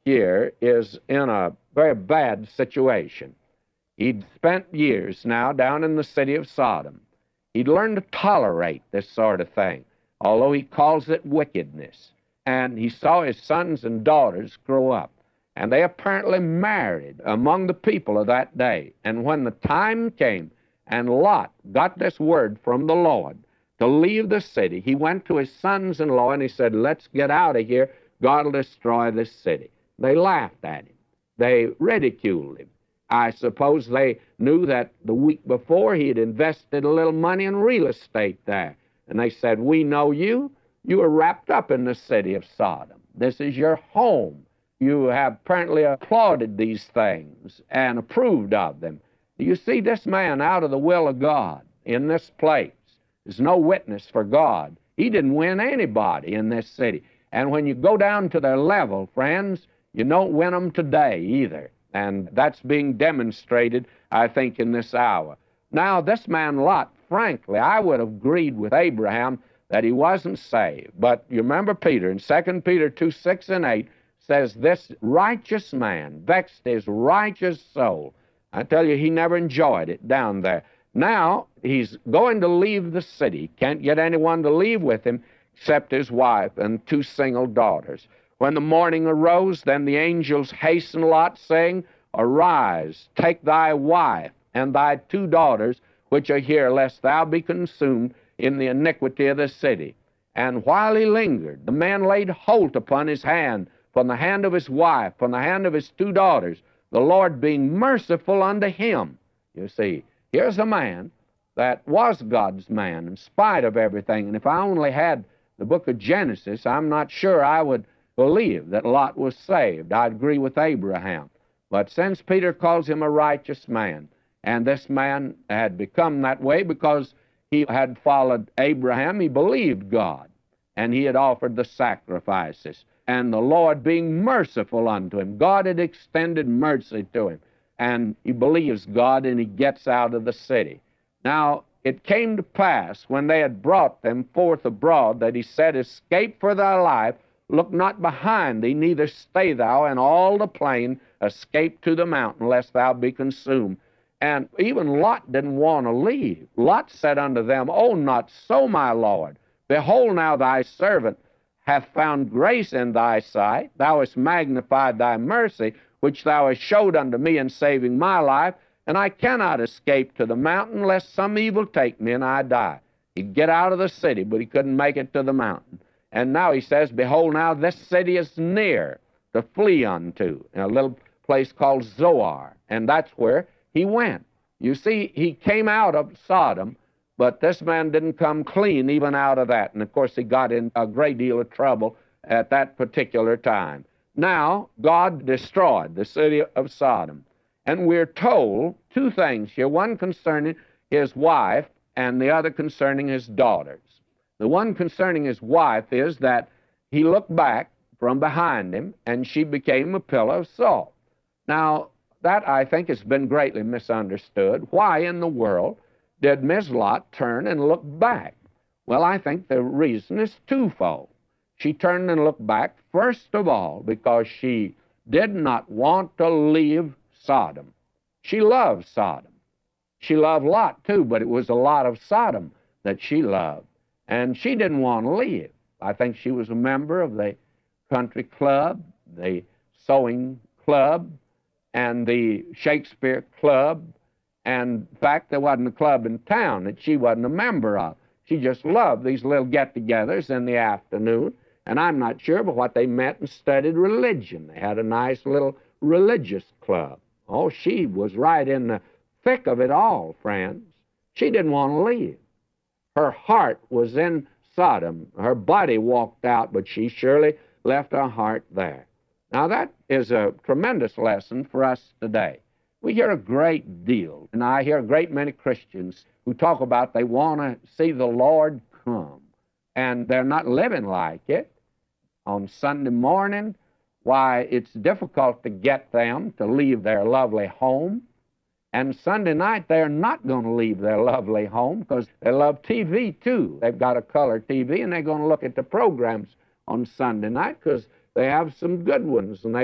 here is in a very bad situation. He'd spent years now down in the city of Sodom. He'd learned to tolerate this sort of thing, although he calls it wickedness. And he saw his sons and daughters grow up, and they apparently married among the people of that day. And when the time came and Lot got this word from the Lord to leave the city, he went to his sons-in-law and he said, "Let's get out of here. God will destroy this city." They laughed at him. They ridiculed him. I suppose they knew that the week before he had invested a little money in real estate there. And they said, "We know you. You are wrapped up in the city of Sodom. This is your home. You have apparently applauded these things and approved of them." You see, this man out of the will of God in this place is no witness for God. He didn't win anybody in this city. And when you go down to their level, friends, you don't win them today either. And that's being demonstrated, I think, in this hour. Now, this man Lot, frankly, I would have agreed with Abraham that he wasn't saved. But you remember Peter in 2 Peter 2, 6 and 8 says, "This righteous man vexed his righteous soul." I tell you, he never enjoyed it down there. Now, he's going to leave the city. Can't get anyone to leave with him except his wife and 2 single daughters. When the morning arose, then the angels hastened Lot, saying, "Arise, take thy wife and thy 2 daughters, which are here, lest thou be consumed in the iniquity of the city." And while he lingered, the man laid hold upon his hand, from the hand of his wife, from the hand of his 2 daughters, the Lord being merciful unto him. You see, here's a man that was God's man in spite of everything. And if I only had the book of Genesis, I'm not sure I would believe that Lot was saved. I'd agree with Abraham. But since Peter calls him a righteous man, and this man had become that way because he had followed Abraham, he believed God, and he had offered the sacrifices. And the Lord being merciful unto him, God had extended mercy to him, and he believes God, and he gets out of the city. Now, it came to pass, when they had brought them forth abroad, that he said, "Escape for thy life, look not behind thee, neither stay thou in all the plain, escape to the mountain, lest thou be consumed." And even Lot didn't want to leave. Lot said unto them, "Oh, not so, my Lord. Behold, now thy servant hath found grace in thy sight. Thou hast magnified thy mercy, which thou hast showed unto me in saving my life, and I cannot escape to the mountain, lest some evil take me and I die." He'd get out of the city, but he couldn't make it to the mountain. And now he says, "Behold, now this city is near to flee unto," in a little place called Zoar. And that's where he went. You see, he came out of Sodom, but this man didn't come clean even out of that. And, of course, he got in a great deal of trouble at that particular time. Now, God destroyed the city of Sodom. And we're told 2 things here, one concerning his wife and the other concerning his daughters. The one concerning his wife is that he looked back from behind him, and she became a pillar of salt. Now, that, I think, has been greatly misunderstood. Why in the world did Ms. Lot turn and look back? Well, I think the reason is twofold. She turned and looked back, first of all, because she did not want to leave Sodom. She loved Sodom. She loved Lot, too, but it was a lot of Sodom that she loved. And she didn't want to leave. I think she was a member of the country club, the sewing club, and the Shakespeare club. And in fact, there wasn't a club in town that she wasn't a member of. She just loved these little get-togethers in the afternoon. And I'm not sure, but what they met and studied religion. They had a nice little religious club. Oh, she was right in the thick of it all, friends. She didn't want to leave. Her heart was in Sodom. Her body walked out, but she surely left her heart there. Now, that is a tremendous lesson for us today. We hear a great deal, and I hear a great many Christians who talk about they want to see the Lord come, and they're not living like it. On Sunday morning, why, it's difficult to get them to leave their lovely home. And Sunday night, they're not going to leave their lovely home because they love TV, too. They've got a color TV, and they're going to look at the programs on Sunday night because they have some good ones, and they